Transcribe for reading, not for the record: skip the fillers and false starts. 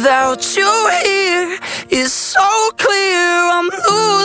Without you here, it's so clear I'm losing